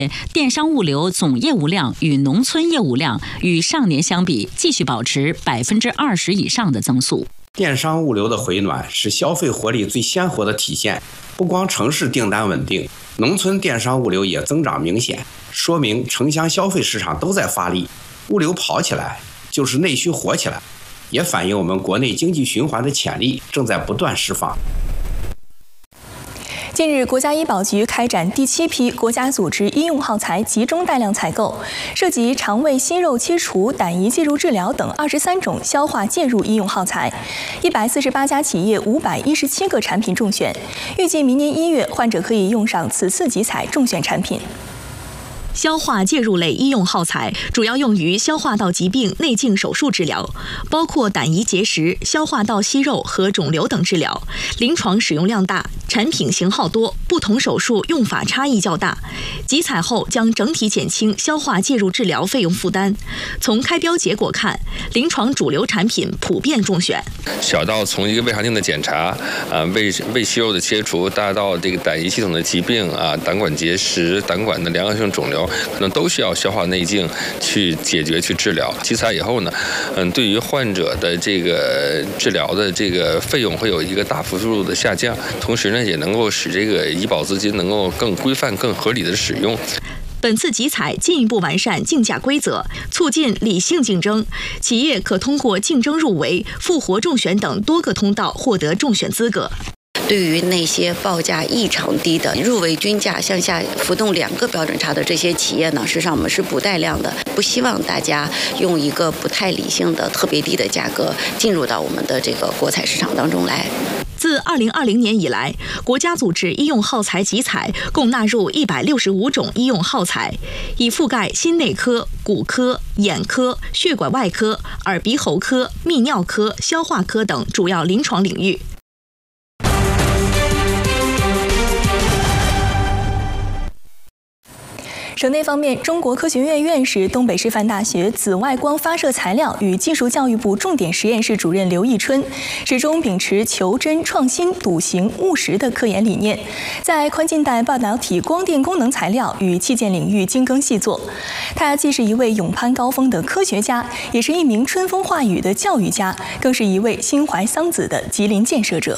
电商物流总业务量与农村业务量与上年相比，继续保持20%以上的增速。 电商物流的回暖是消费活力最鲜活的体现。不光城市订单稳定，农村电商物流也增长明显，说明城乡消费市场都在发力。物流跑起来，就是内需活起来，也反映我们国内经济循环的潜力正在不断释放。 近日，国家医保局开展第7批国家组织医用耗材集中带量采购，涉及肠胃息肉切除、胆胰介入治疗等23种消化介入医用耗材，148家企业517个产品中选，预计明年1月患者可以用上此次集采中选产品。 消化介入类医用耗材主要用于消化道疾病内镜手术治疗，包括胆胰结石、消化道息肉和肿瘤等治疗，临床使用量大，产品型号多，不同手术用法差异较大。集采后将整体减轻消化介入治疗费用负担。从开标结果看，临床主流产品普遍中选。 小到从一个胃肠镜的检查，胃息肉的切除，大到这个胆胰系统的疾病胆管结石、胆管的良性肿瘤，可能都需要消化内镜去解决、去治疗。集采以后呢，对于患者的这个治疗的这个费用会有一个大幅度的下降，同时呢，也能够使这个医保资金能够更规范、更合理的使用。 本次集采进一步完善竞价规则，促进理性竞争，企业可通过竞争入围、复活中选等多个通道获得中选资格。 对于那些报价异常低的、入围均价向下浮动2个标准差的这些企业呢，实际上我们是不带量的，不希望大家用一个不太理性的、特别低的价格进入到我们的这个国采市场当中来。 自2020年以来，国家组织医用耗材集采共纳入165种医用耗材，以覆盖心内科、骨科、眼科、血管外科、耳鼻喉科、泌尿科、消化科等主要临床领域。 省内方面，中国科学院院士、东北师范大学紫外光发射材料与技术教育部重点实验室主任刘义春，始终秉持求真、创新、笃行、务实的科研理念，在宽近代半导体光电功能材料与器件领域精耕细作。他既是一位勇攀高峰的科学家，也是一名春风化雨的教育家，更是一位心怀桑梓的吉林建设者。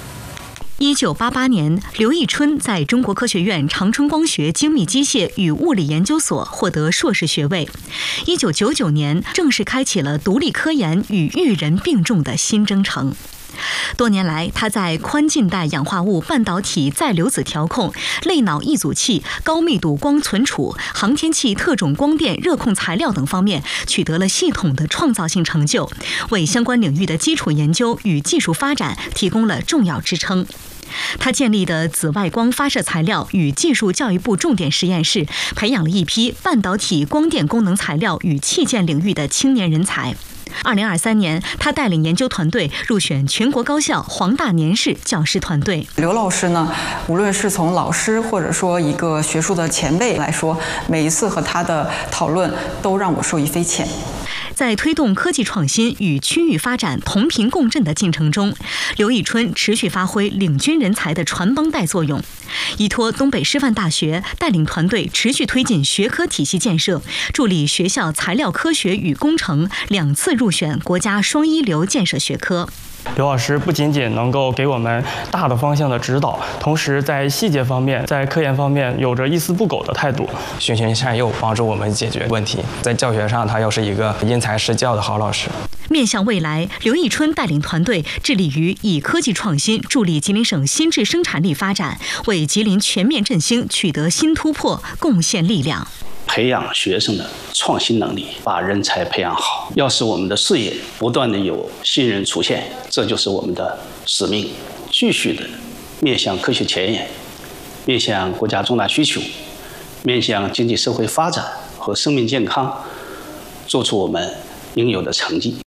1988年，刘义春在中国科学院长春光学精密机械与物理研究所获得硕士学位。1999年，正式开启了独立科研与育人并重的新征程。多年来，他在宽近代氧化物半导体再流子调控、类脑一组器、高密度光存储、航天器特种光电热控材料等方面取得了系统的创造性成就，为相关领域的基础研究与技术发展提供了重要支撑。他建立的紫外光发射材料与技术教育部重点实验室，培养了一批半导体光电功能材料与器件领域的青年人才。2023年，他带领研究团队入选全国高校黄大年市教师团队。 刘老师呢，无论是从老师或者说一个学术的前辈来说，每一次和他的讨论都让我受益匪浅。 在推动科技创新与区域发展同频共振的进程中，刘义春持续发挥领军人才的传帮带作用，依托东北师范大学带领团队持续推进学科体系建设，助力学校材料科学与工程2次入选国家双一流建设学科。 刘老师不仅仅能够给我们大的方向的指导，同时在细节方面、在科研方面有着一丝不苟的态度， 循循善诱，帮助我们解决问题。在教学上，他又是一个因材施教的好老师。 面向未来，刘义春带领团队致力于以科技创新助力吉林省新质生产力发展，为吉林全面振兴取得新突破贡献力量。 培养学生的创新能力，把人才培养好。要使我们的事业不断的有新人出现，这就是我们的使命。继续的面向科学前沿，面向国家重大需求，面向经济社会发展和生命健康，做出我们应有的成绩。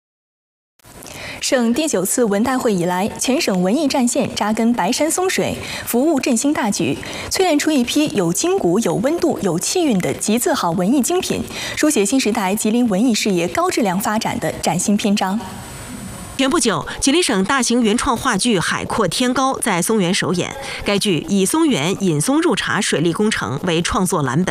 省第9次文代会以来，全省文艺战线扎根白山松水，服务振兴大局，淬炼出一批有筋骨、有温度、有气韵的极字好文艺精品，书写新时代吉林文艺事业高质量发展的崭新篇章。 前不久，吉林省大型原创话剧《海阔天高》在松原首演。该剧以松原引松入茶水利工程为创作蓝本。